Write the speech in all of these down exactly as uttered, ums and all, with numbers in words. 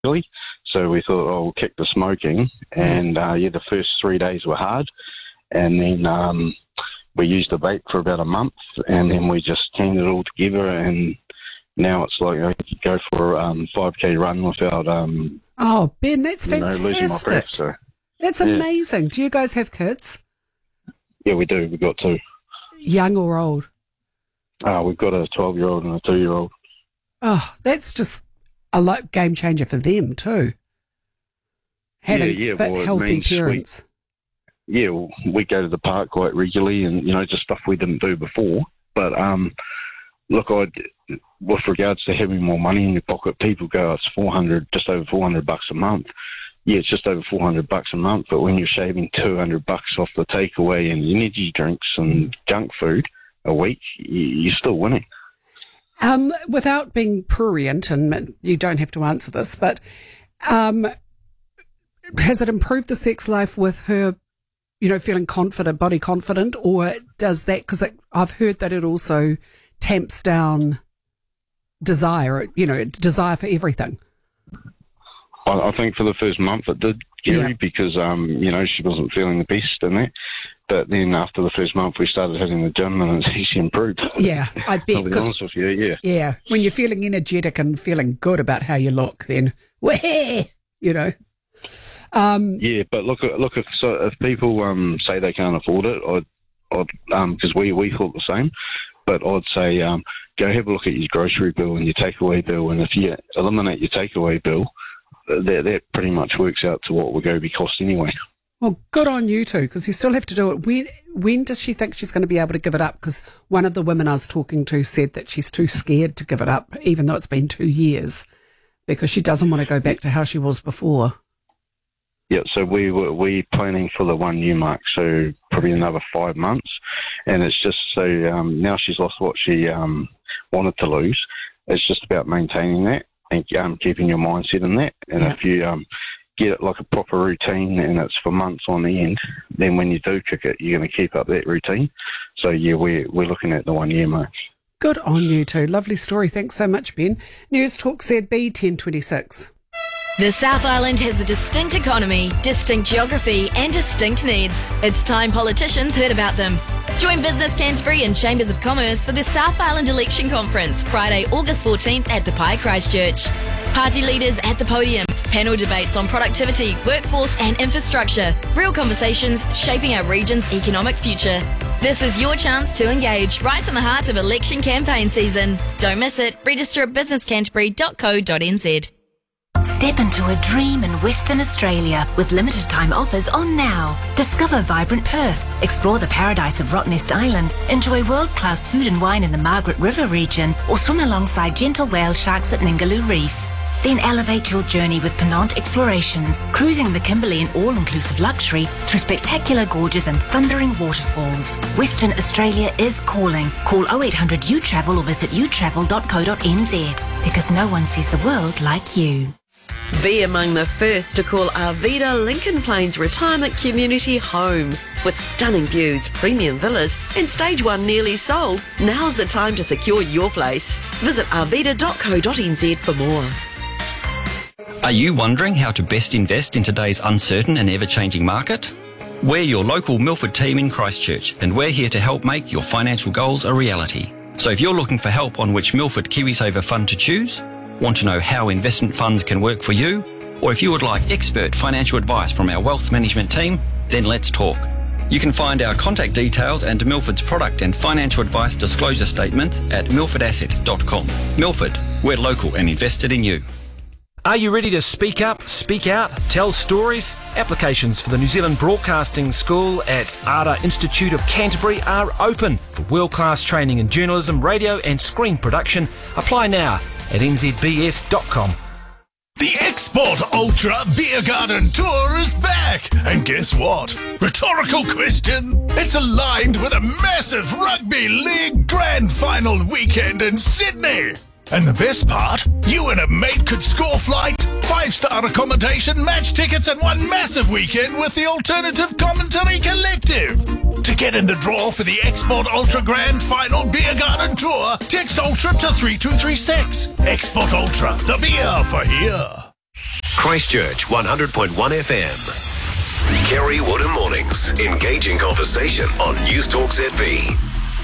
regularly. So we thought, oh, we'll kick the smoking. And, uh, yeah, the first three days were hard. And then um, we used the vape for about a month, and then we just cleaned it all together, and now it's like I could go for a um, five K run without um, oh, Ben, that's you know, losing my fantastic. breath. So, That's yeah. amazing. Do you guys have kids? Yeah, we do. We've got two. Young or old? Uh, we've got a twelve-year-old and a two-year-old. Oh, that's just a lo- game changer for them too. Having yeah, yeah, fit, well, it healthy means we- parents. Yeah, well, we go to the park quite regularly, and you know, just stuff we didn't do before. But um, look, I, with regards to having more money in your pocket, people go, it's four hundred, just over four hundred bucks a month. Yeah, it's just over four hundred bucks a month, but when you're shaving two hundred bucks off the takeaway and energy drinks and junk food a week, you're still winning. Um, without being prurient, and you don't have to answer this, but um, has it improved the sex life with her, you know, feeling confident, body confident, or does that, because I've heard that it also tamps down desire, you know, desire for everything. I, I think for the first month it did, Gary, Yeah. because, um, you know, she wasn't feeling the best in that. But then after the first month we started hitting the gym and it's actually improved. Yeah, I bet. I'll be 'cause- honest with you, yeah. yeah, when you're feeling energetic and feeling good about how you look, then, wah, you know. Um, Yeah, but look, look if so if people um, say they can't afford it, I'd, I'd um, because we, we thought the same, but I'd say um, go have a look at your grocery bill and your takeaway bill, and if you eliminate your takeaway bill, that that pretty much works out to what we're going to be cost anyway. Well, good on you two, because you still have to do it. When when does she think she's going to be able to give it up? Because one of the women I was talking to said that she's too scared to give it up, even though it's been two years, because she doesn't want to go back to how she was before. Yeah, so we were we planning for the one year mark, so probably another five months, and it's just so um, now she's lost what she um, wanted to lose. It's just about maintaining that and um, keeping your mindset in that. And Yeah. if you um, get it like a proper routine and it's for months on end, then when you do kick it, you're going to keep up that routine. So yeah, we're we're looking at the one year mark. Good on you two. Lovely story. Thanks so much, Ben. News Talk Z B ten twenty-six. The South Island has a distinct economy, distinct geography and distinct needs. It's time politicians heard about them. Join Business Canterbury and Chambers of Commerce for the South Island Election Conference, Friday, August fourteenth at the Pi Christchurch. Party leaders at the podium, panel debates on productivity, workforce and infrastructure, real conversations shaping our region's economic future. This is your chance to engage right in the heart of election campaign season. Don't miss it. Register at business canterbury dot co dot n z. Step into a dream in Western Australia with limited time offers on now. Discover vibrant Perth, explore the paradise of Rottnest Island, enjoy world-class food and wine in the Margaret River region, or swim alongside gentle whale sharks at Ningaloo Reef. Then elevate your journey with Penant Explorations, cruising the Kimberley in all-inclusive luxury through spectacular gorges and thundering waterfalls. Western Australia is calling. Call oh eight hundred U travel or visit u travel dot co dot n z, because no one sees the world like you. Be among the first to call Arvida Lincoln Plains Retirement Community home. With stunning views, premium villas and stage one nearly sold, now's the time to secure your place. Visit arvida dot co dot n z for more. Are you wondering how to best invest in today's uncertain and ever-changing market? We're your local Milford team in Christchurch, and we're here to help make your financial goals a reality. So if you're looking for help on which Milford KiwiSaver fund to choose, want to know how investment funds can work for you, or if you would like expert financial advice from our wealth management team, then let's talk. You can find our contact details and Milford's product and financial advice disclosure statements at milford asset dot com. Milford, we're local and invested in you. Are you ready to speak up, speak out, tell stories? Applications for the New Zealand Broadcasting School at ARA Institute of Canterbury are open for world-class training in journalism, radio and screen production. Apply now at n z b s dot com. The Export Ultra Beer Garden Tour is back! And guess what? Rhetorical question. It's aligned with a massive Rugby League Grand Final weekend in Sydney. And the best part? You and a mate could score flight, five-star accommodation, match tickets and one massive weekend with the Alternative Commentary Collective. To get in the draw for the Export Ultra Grand Final Beer Garden Tour, text Ultra to three two three six. Export Ultra, the beer for here. Christchurch one hundred point one F M. Kerry Wood and Mornings. Engaging conversation on News Talk Z B.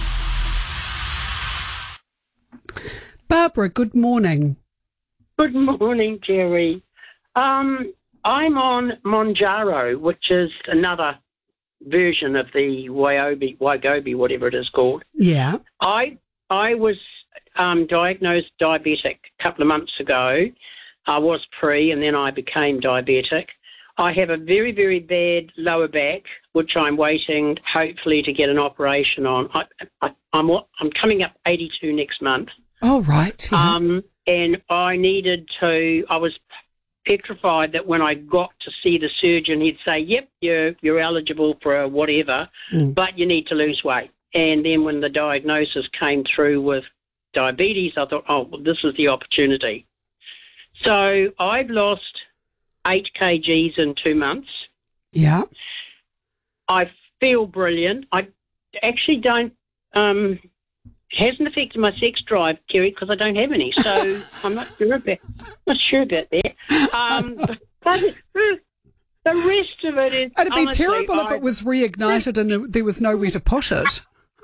Barbara, good morning. Good morning, Jerry. Um, I'm on Monjaro, which is another version of the Wyobi, Wygobi, whatever it is called. Yeah. I I was um, diagnosed diabetic a couple of months ago. I was pre, and then I became diabetic. I have a very, very bad lower back, which I'm waiting, hopefully, to get an operation on. I, I, I'm I'm coming up eighty-two next month. Oh, right. Yeah. Um, and I needed to, I was petrified that when I got to see the surgeon, he'd say, yep, you're, you're eligible for a whatever, mm. but you need to lose weight. And then when the diagnosis came through with diabetes, I thought, oh, well, this is the opportunity. So I've lost eight kilograms in two months. Yeah. I feel brilliant. I actually don't, um, hasn't affected my sex drive, Kerry, because I don't have any. So I'm not sure about, not sure about that. Um, but the rest of it is. It'd be honestly, terrible I, if it was reignited and there was nowhere to put it.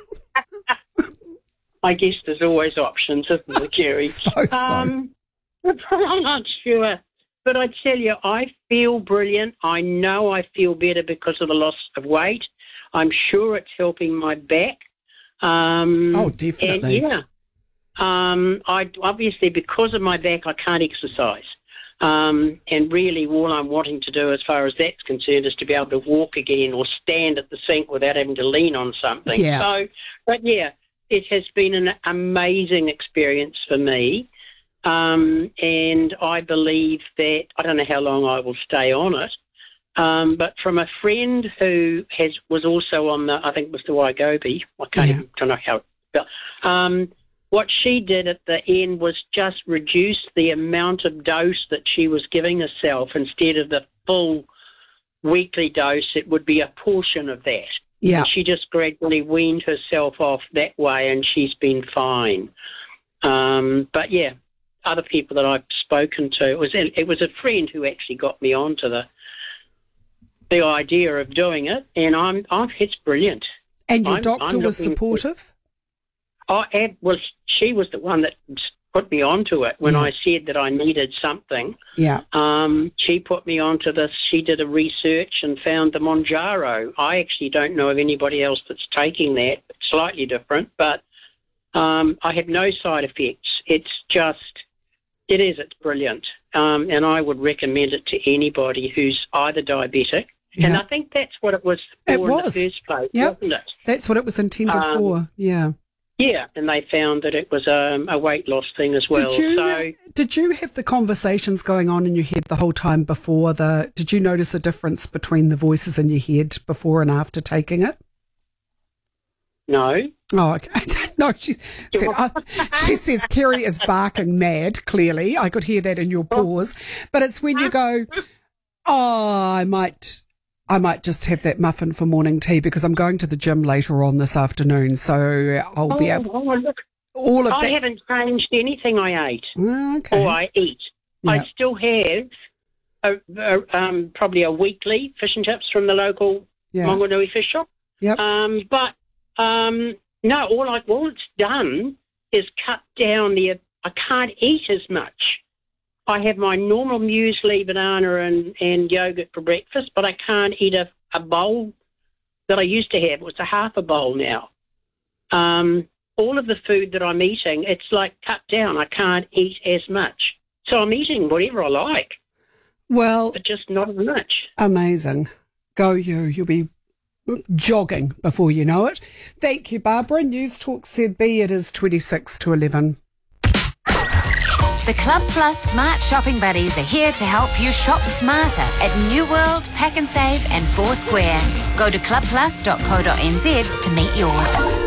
I guess there's always options, isn't there, Kerry? Suppose so. Um, I'm not sure. But I tell you, I feel brilliant. I know I feel better because of the loss of weight. I'm sure it's helping my back. Um, oh, definitely. And yeah. Um, I obviously, because of my back, I can't exercise. Um, and really, all I'm wanting to do, as far as that's concerned, is to be able to walk again or stand at the sink without having to lean on something. Yeah. So, but yeah, it has been an amazing experience for me. Um, and I believe that, I don't know how long I will stay on it, um, but from a friend who has was also on the, I think it was the Wygobi, I can't Yeah. even, don't know how it spelled. Um, what she did at the end was just reduce the amount of dose that she was giving herself. Instead of the full weekly dose, it would be a portion of that. Yeah. And she just gradually weaned herself off that way, and she's been fine. Um, but yeah, other people that I've spoken to, it was it was a friend who actually got me onto the the idea of doing it, and I'm, I'm it's brilliant. And your I'm, doctor I'm was looking for- supportive? I had, well, she was the one that put me onto it when Yeah. I said that I needed something. Yeah. Um, she put me onto this. She did a research and found the Monjaro. I actually don't know of anybody else that's taking that. It's slightly different, but um, I have no side effects. It's just, it is, it's brilliant. Um, and I would recommend it to anybody who's either diabetic. Yeah. And I think that's what it was for It in was. the first place, Yep. wasn't it? That's what it was intended Um, for, yeah. Yeah, and they found that it was um, a weight loss thing as well. Did you, so did you have the conversations going on in your head the whole time before the... Did you notice a difference between the voices in your head before and after taking it? no, Oh, okay. No, she said, uh, she says Kerry is barking mad, clearly. I could hear that in your pause. But it's when you go, oh, I might... I might just have that muffin for morning tea because I'm going to the gym later on this afternoon, so I'll be able... oh, look, All of I that... haven't changed anything I ate Oh, okay. or I eat. Yeah. I still have a, a, um, probably a weekly fish and chips from the local Yeah. Monganui fish shop. Yep. Um, but um, no, all I all it's done is cut down the. I can't eat as much. I have my normal muesli, banana, and, and yogurt for breakfast, but I can't eat a, a bowl that I used to have. It's a half a bowl now. Um, all of the food that I'm eating, it's like cut down. I can't eat as much. So I'm eating whatever I like, Well, but just not as much. amazing. Go you. You'll be jogging before you know it. Thank you, Barbara. News Talk Z B, it is twenty-six to eleven. The Club Plus Smart Shopping Buddies are here to help you shop smarter at New World, Pack and Save and Foursquare. Go to club plus dot co dot n z to meet yours.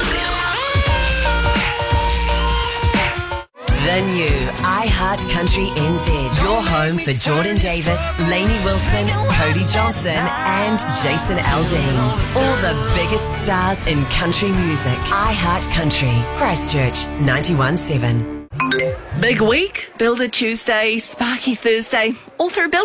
The new iHeart Country N Z. Your home for Jordan Davis, Lainey Wilson, Cody Johnson and Jason Aldean. All the biggest stars in country music. iHeart Country. Christchurch ninety-one point seven. Big week, Builder Tuesday, Sparky Thursday, all through Builder.